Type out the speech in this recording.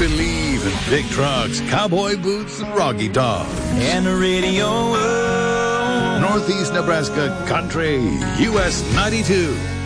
believe in big trucks, cowboy boots, and Rocky Top. And the radio. Northeast Nebraska Country, US 92.